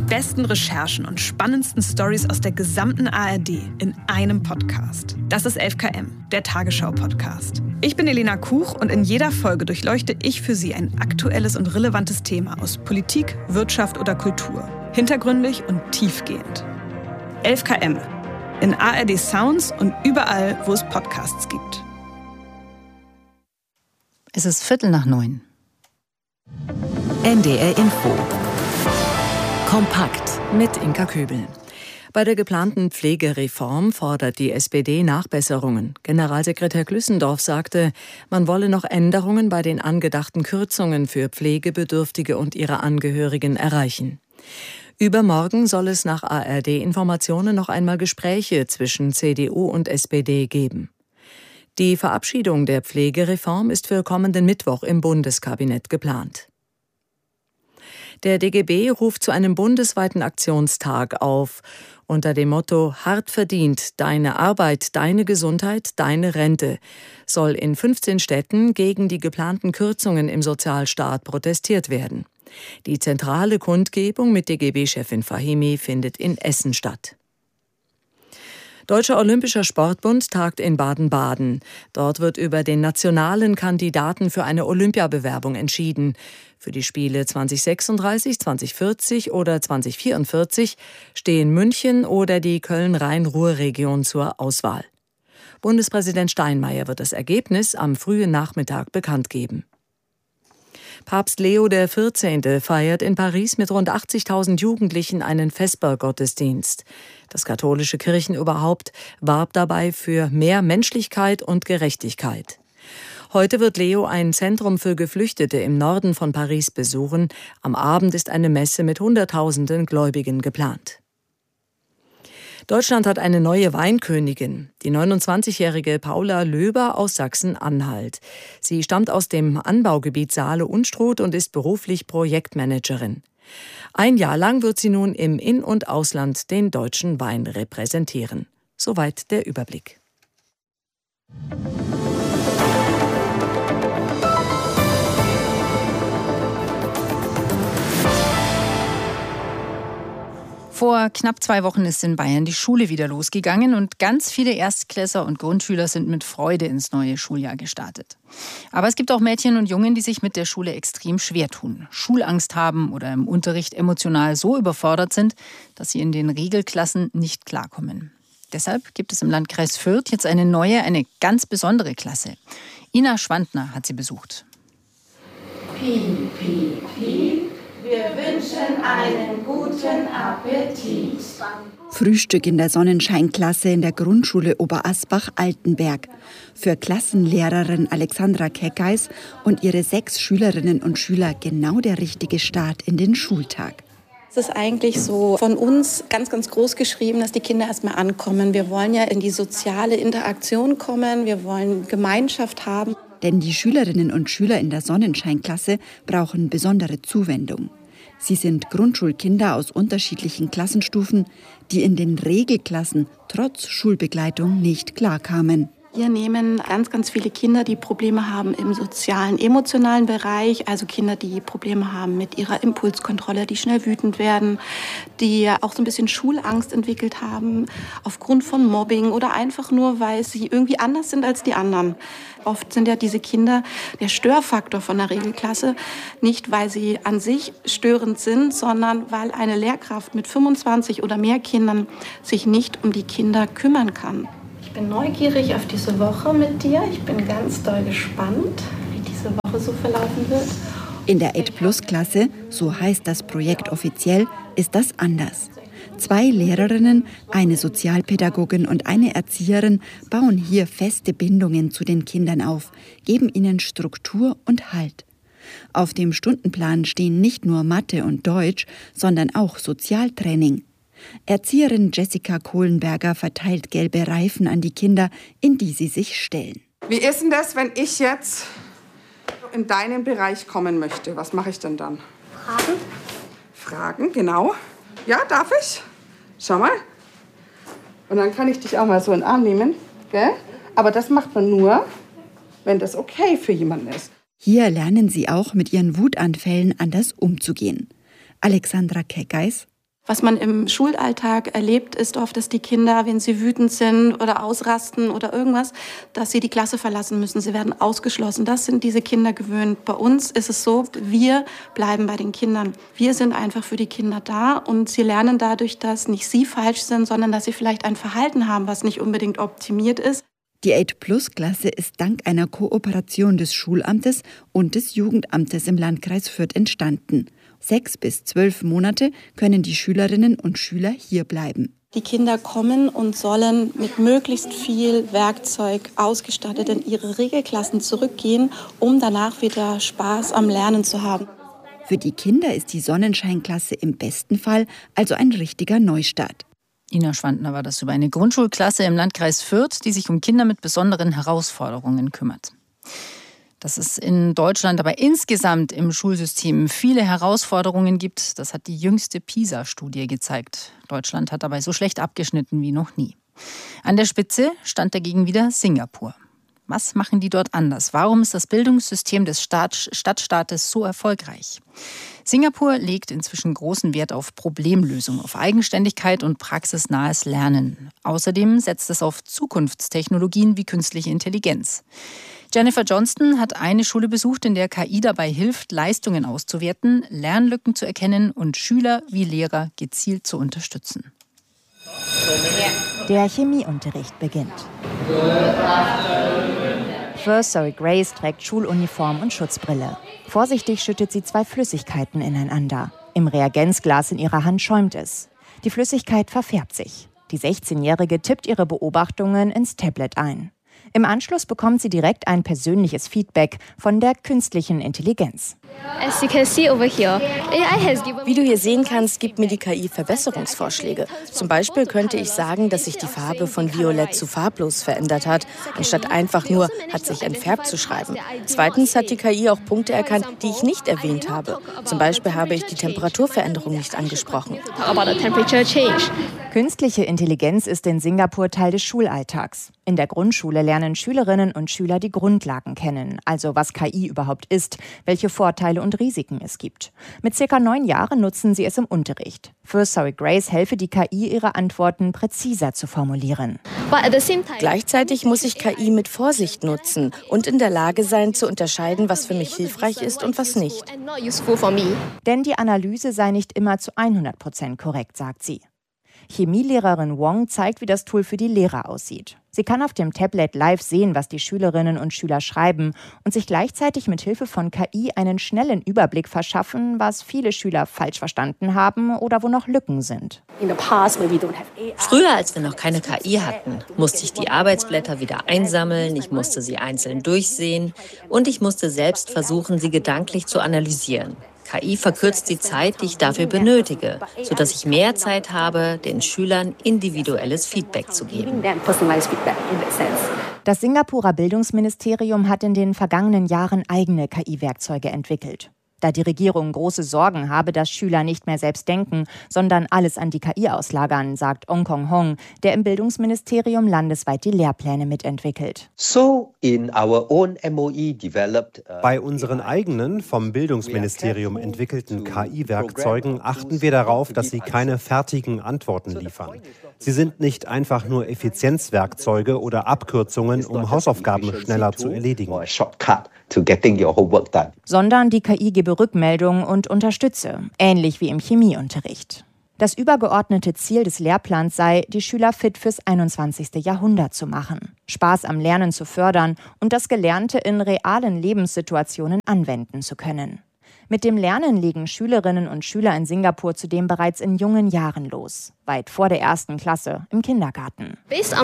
besten Recherchen und spannendsten Storys aus der gesamten ARD in einem Podcast. Das ist 11KM, der Tagesschau-Podcast. Ich bin Elena Kuch und in jeder Folge durchleuchte ich für Sie ein aktuelles und relevantes Thema aus Politik, Wirtschaft oder Kultur. Hintergründig und tiefgehend. 11KM. In ARD Sounds und überall, wo es Podcasts gibt. Es ist 8:45. NDR Info. Kompakt mit Inka Köbel. Bei der geplanten Pflegereform fordert die SPD Nachbesserungen. Generalsekretär Glüssendorf sagte, man wolle noch Änderungen bei den angedachten Kürzungen für Pflegebedürftige und ihre Angehörigen erreichen. Übermorgen soll es nach ARD-Informationen noch einmal Gespräche zwischen CDU und SPD geben. Die Verabschiedung der Pflegereform ist für kommenden Mittwoch im Bundeskabinett geplant. Der DGB ruft zu einem bundesweiten Aktionstag auf. Unter dem Motto »Hart verdient, deine Arbeit, deine Gesundheit, deine Rente« soll in 15 Städten gegen die geplanten Kürzungen im Sozialstaat protestiert werden. Die zentrale Kundgebung mit DGB-Chefin Fahimi findet in Essen statt. Deutscher Olympischer Sportbund tagt in Baden-Baden. Dort wird über den nationalen Kandidaten für eine Olympiabewerbung entschieden. Für die Spiele 2036, 2040 oder 2044 stehen München oder die Köln-Rhein-Ruhr-Region zur Auswahl. Bundespräsident Steinmeier wird das Ergebnis am frühen Nachmittag bekannt geben. Papst Leo XIV. Feiert in Paris mit rund 80.000 Jugendlichen einen Vespergottesdienst. Das katholische Kirchenoberhaupt warb dabei für mehr Menschlichkeit und Gerechtigkeit. Heute wird Leo ein Zentrum für Geflüchtete im Norden von Paris besuchen. Am Abend ist eine Messe mit Hunderttausenden Gläubigen geplant. Deutschland hat eine neue Weinkönigin, die 29-jährige Paula Löber aus Sachsen-Anhalt. Sie stammt aus dem Anbaugebiet Saale-Unstrut und ist beruflich Projektmanagerin. Ein Jahr lang wird sie nun im In- und Ausland den deutschen Wein repräsentieren. Soweit der Überblick. Vor knapp 2 Wochen ist in Bayern die Schule wieder losgegangen und ganz viele Erstklässler und Grundschüler sind mit Freude ins neue Schuljahr gestartet. Aber es gibt auch Mädchen und Jungen, die sich mit der Schule extrem schwer tun, Schulangst haben oder im Unterricht emotional so überfordert sind, dass sie in den Regelklassen nicht klarkommen. Deshalb gibt es im Landkreis Fürth jetzt eine ganz besondere Klasse. Ina Schwandner hat sie besucht. Piep, piep, piep. Wir wünschen einen guten Appetit. Frühstück in der Sonnenscheinklasse in der Grundschule Oberasbach-Altenberg. Für Klassenlehrerin Alexandra Keckeis und ihre 6 Schülerinnen und Schüler genau der richtige Start in den Schultag. Es ist eigentlich so von uns ganz, ganz groß geschrieben, dass die Kinder erstmal ankommen. Wir wollen ja in die soziale Interaktion kommen, wir wollen Gemeinschaft haben. Denn die Schülerinnen und Schüler in der Sonnenscheinklasse brauchen besondere Zuwendung. Sie sind Grundschulkinder aus unterschiedlichen Klassenstufen, die in den Regelklassen trotz Schulbegleitung nicht klarkamen. Wir nehmen ganz, ganz viele Kinder, die Probleme haben im sozialen, emotionalen Bereich. Also Kinder, die Probleme haben mit ihrer Impulskontrolle, die schnell wütend werden, die auch so ein bisschen Schulangst entwickelt haben aufgrund von Mobbing oder einfach nur, weil sie irgendwie anders sind als die anderen. Oft sind ja diese Kinder der Störfaktor von der Regelklasse, nicht weil sie an sich störend sind, sondern weil eine Lehrkraft mit 25 oder mehr Kindern sich nicht um die Kinder kümmern kann. Ich bin neugierig auf diese Woche mit dir. Ich bin ganz doll gespannt, wie diese Woche so verlaufen wird. In der 8-Plus-Klasse, so heißt das Projekt offiziell, ist das anders. 2 Lehrerinnen, eine Sozialpädagogin und eine Erzieherin bauen hier feste Bindungen zu den Kindern auf, geben ihnen Struktur und Halt. Auf dem Stundenplan stehen nicht nur Mathe und Deutsch, sondern auch Sozialtraining. Erzieherin Jessica Kohlenberger verteilt gelbe Reifen an die Kinder, in die sie sich stellen. Wie ist denn das, wenn ich jetzt in deinen Bereich kommen möchte? Was mache ich denn dann? Fragen? Fragen, genau. Ja, darf ich? Schau mal. Und dann kann ich dich auch mal so in den Arm nehmen. Gell? Aber das macht man nur, wenn das okay für jemanden ist. Hier lernen sie auch, mit ihren Wutanfällen anders umzugehen. Alexandra Keckeis. Was man im Schulalltag erlebt, ist oft, dass die Kinder, wenn sie wütend sind oder ausrasten oder irgendwas, dass sie die Klasse verlassen müssen. Sie werden ausgeschlossen. Das sind diese Kinder gewöhnt. Bei uns ist es so, wir bleiben bei den Kindern. Wir sind einfach für die Kinder da und sie lernen dadurch, dass nicht sie falsch sind, sondern dass sie vielleicht ein Verhalten haben, was nicht unbedingt optimiert ist. Die 8-Plus-Klasse ist dank einer Kooperation des Schulamtes und des Jugendamtes im Landkreis Fürth entstanden. 6 bis 12 Monate können die Schülerinnen und Schüler hier bleiben. Die Kinder kommen und sollen mit möglichst viel Werkzeug ausgestattet in ihre Regelklassen zurückgehen, um danach wieder Spaß am Lernen zu haben. Für die Kinder ist die Sonnenscheinklasse im besten Fall also ein richtiger Neustart. Ina Schwandner war das über eine Grundschulklasse im Landkreis Fürth, die sich um Kinder mit besonderen Herausforderungen kümmert. Dass es in Deutschland aber insgesamt im Schulsystem viele Herausforderungen gibt, das hat die jüngste PISA-Studie gezeigt. Deutschland hat dabei so schlecht abgeschnitten wie noch nie. An der Spitze stand dagegen wieder Singapur. Was machen die dort anders? Warum ist das Bildungssystem des Stadtstaates so erfolgreich? Singapur legt inzwischen großen Wert auf Problemlösung, auf Eigenständigkeit und praxisnahes Lernen. Außerdem setzt es auf Zukunftstechnologien wie künstliche Intelligenz. Jennifer Johnston hat eine Schule besucht, in der KI dabei hilft, Leistungen auszuwerten, Lernlücken zu erkennen und Schüler wie Lehrer gezielt zu unterstützen. Der Chemieunterricht beginnt. First Sorry Grace trägt Schuluniform und Schutzbrille. Vorsichtig schüttet sie 2 Flüssigkeiten ineinander. Im Reagenzglas in ihrer Hand schäumt es. Die Flüssigkeit verfärbt sich. Die 16-Jährige tippt ihre Beobachtungen ins Tablet ein. Im Anschluss bekommt sie direkt ein persönliches Feedback von der künstlichen Intelligenz. Wie du hier sehen kannst, gibt mir die KI Verbesserungsvorschläge. Zum Beispiel könnte ich sagen, dass sich die Farbe von violett zu farblos verändert hat, anstatt einfach nur hat sich entfärbt zu schreiben. Zweitens hat die KI auch Punkte erkannt, die ich nicht erwähnt habe. Zum Beispiel habe ich die Temperaturveränderung nicht angesprochen. Künstliche Intelligenz ist in Singapur Teil des Schulalltags. In der Grundschule lernen Schülerinnen und Schüler die Grundlagen kennen, also was KI überhaupt ist, welche Vorteile und Risiken es gibt. Mit ca. 9 Jahren nutzen sie es im Unterricht. First Sorry Grace helfe die KI, ihre Antworten präziser zu formulieren. Gleichzeitig muss ich KI mit Vorsicht nutzen und in der Lage sein, zu unterscheiden, was für mich hilfreich ist und was nicht. Denn die Analyse sei nicht immer zu 100% korrekt, sagt sie. Chemielehrerin Wong zeigt, wie das Tool für die Lehrer aussieht. Sie kann auf dem Tablet live sehen, was die Schülerinnen und Schüler schreiben und sich gleichzeitig mit Hilfe von KI einen schnellen Überblick verschaffen, was viele Schüler falsch verstanden haben oder wo noch Lücken sind. Früher, als wir noch keine KI hatten, musste ich die Arbeitsblätter wieder einsammeln, ich musste sie einzeln durchsehen und ich musste selbst versuchen, sie gedanklich zu analysieren. KI verkürzt die Zeit, die ich dafür benötige, sodass ich mehr Zeit habe, den Schülern individuelles Feedback zu geben. Das Singapurer Bildungsministerium hat in den vergangenen Jahren eigene KI-Werkzeuge entwickelt. Da die Regierung große Sorgen habe, dass Schüler nicht mehr selbst denken, sondern alles an die KI auslagern, sagt Ong Kong Hong, der im Bildungsministerium landesweit die Lehrpläne mitentwickelt. Bei unseren eigenen, vom Bildungsministerium entwickelten KI-Werkzeugen achten wir darauf, dass sie keine fertigen Antworten liefern. Sie sind nicht einfach nur Effizienzwerkzeuge oder Abkürzungen, um Hausaufgaben schneller zu erledigen. Sondern die KI gebe Rückmeldungen und unterstütze, ähnlich wie im Chemieunterricht. Das übergeordnete Ziel des Lehrplans sei, die Schüler fit fürs 21. Jahrhundert zu machen, Spaß am Lernen zu fördern und das Gelernte in realen Lebenssituationen anwenden zu können. Mit dem Lernen legen Schülerinnen und Schüler in Singapur zudem bereits in jungen Jahren los, weit vor der 1. Klasse im Kindergarten.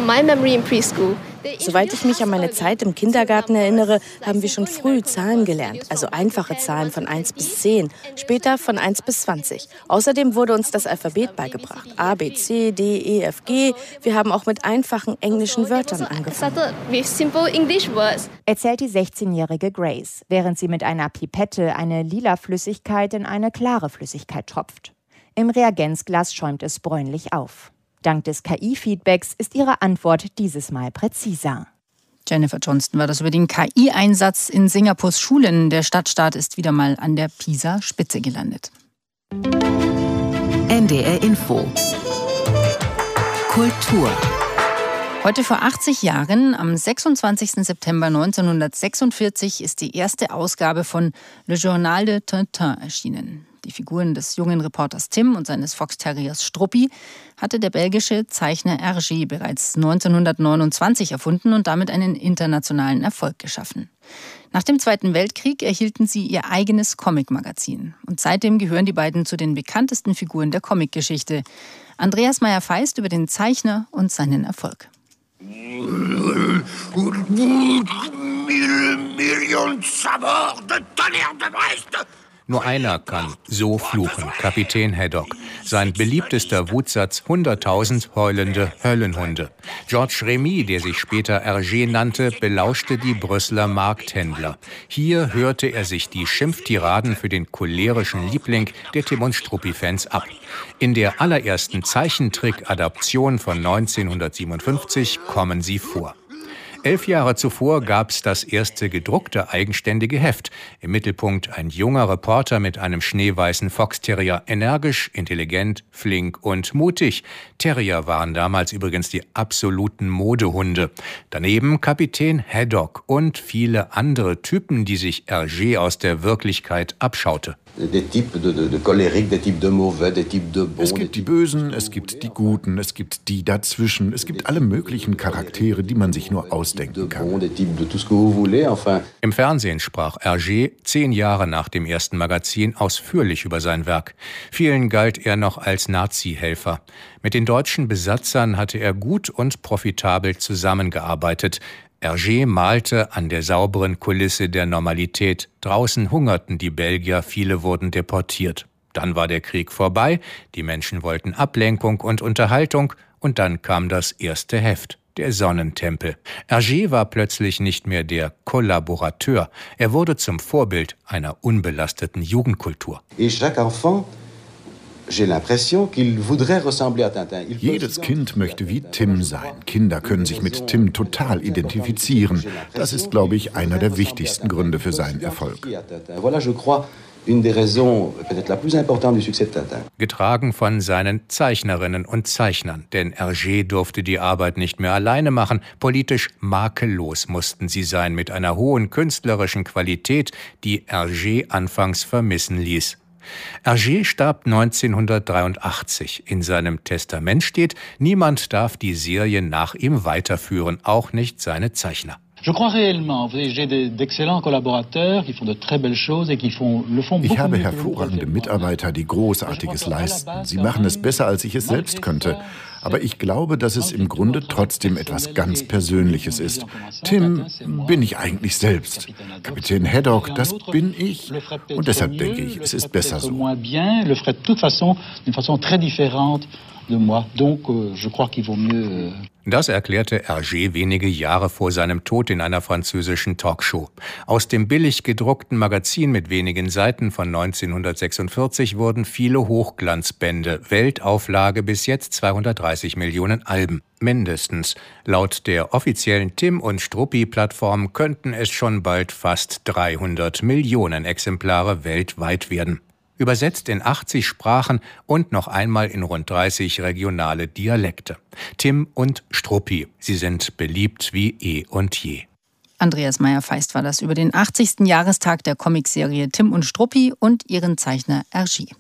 Soweit ich mich an meine Zeit im Kindergarten erinnere, haben wir schon früh Zahlen gelernt, also einfache Zahlen von 1 bis 10, später von 1 bis 20. Außerdem wurde uns das Alphabet beigebracht, A, B, C, D, E, F, G. Wir haben auch mit einfachen englischen Wörtern angefangen. Erzählt die 16-jährige Grace, während sie mit einer Pipette eine lila Flüssigkeit in eine klare Flüssigkeit tropft. Im Reagenzglas schäumt es bräunlich auf. Dank des KI-Feedbacks ist ihre Antwort dieses Mal präziser. Jennifer Johnston war das über den KI-Einsatz in Singapurs Schulen. Der Stadtstaat ist wieder mal an der PISA-Spitze gelandet. NDR Info. Kultur. Heute vor 80 Jahren, am 26. September 1946, ist die erste Ausgabe von Le Journal de Tintin erschienen. Die Figuren des jungen Reporters Tim und seines Foxterriers Struppi hatte der belgische Zeichner Hergé bereits 1929 erfunden und damit einen internationalen Erfolg geschaffen. Nach dem Zweiten Weltkrieg erhielten sie ihr eigenes Comic-Magazin. Und seitdem gehören die beiden zu den bekanntesten Figuren der Comicgeschichte. Andreas Meyer-Feist über den Zeichner und seinen Erfolg. Nur einer kann so fluchen, Kapitän Haddock. Sein beliebtester Wutsatz: 100.000 heulende Höllenhunde. Georges Remy, der sich später Hergé nannte, belauschte die Brüsseler Markthändler. Hier hörte er sich die Schimpftiraden für den cholerischen Liebling der Tim und Struppi-Fans ab. In der allerersten Zeichentrick-Adaption von 1957 kommen sie vor. 11 Jahre zuvor gab's das erste gedruckte eigenständige Heft. Im Mittelpunkt ein junger Reporter mit einem schneeweißen Foxterrier. Energisch, intelligent, flink und mutig. Terrier waren damals übrigens die absoluten Modehunde. Daneben Kapitän Haddock und viele andere Typen, die sich Hergé aus der Wirklichkeit abschaute. Es gibt die Bösen, es gibt die Guten, es gibt die dazwischen, es gibt alle möglichen Charaktere, die man sich nur ausdenken kann. Im Fernsehen sprach Hergé 10 Jahre nach dem ersten Magazin ausführlich über sein Werk. Vielen galt er noch als Nazi-Helfer. Mit den deutschen Besatzern hatte er gut und profitabel zusammengearbeitet. Hergé malte an der sauberen Kulisse der Normalität. Draußen hungerten die Belgier, viele wurden deportiert. Dann war der Krieg vorbei, die Menschen wollten Ablenkung und Unterhaltung und dann kam das erste Heft, der Sonnentempel. Hergé war plötzlich nicht mehr der Kollaborateur, er wurde zum Vorbild einer unbelasteten Jugendkultur. Jedes Kind möchte wie Tim sein. Kinder können sich mit Tim total identifizieren. Das ist, glaube ich, einer der wichtigsten Gründe für seinen Erfolg. Getragen von seinen Zeichnerinnen und Zeichnern, denn Hergé durfte die Arbeit nicht mehr alleine machen. Politisch makellos mussten sie sein, mit einer hohen künstlerischen Qualität, die Hergé anfangs vermissen ließ. Hergé starb 1983. In seinem Testament steht, niemand darf die Serie nach ihm weiterführen, auch nicht seine Zeichner. Ich habe hervorragende Mitarbeiter, die Großartiges leisten. Sie machen es besser, als ich es selbst könnte. Aber ich glaube, dass es im Grunde trotzdem etwas ganz Persönliches ist. Tim bin ich eigentlich selbst. Kapitän Haddock, das bin ich. Und deshalb denke ich, es ist besser so. Das erklärte Hergé wenige Jahre vor seinem Tod in einer französischen Talkshow. Aus dem billig gedruckten Magazin mit wenigen Seiten von 1946 wurden viele Hochglanzbände, Weltauflage bis jetzt 230 Millionen Alben. Mindestens. Laut der offiziellen Tim und Struppi-Plattform könnten es schon bald fast 300 Millionen Exemplare weltweit werden. Übersetzt in 80 Sprachen und noch einmal in rund 30 regionale Dialekte. Tim und Struppi, sie sind beliebt wie eh und je. Andreas Meyer-Feist war das über den 80. Jahrestag der Comicserie Tim und Struppi und ihren Zeichner Hergé.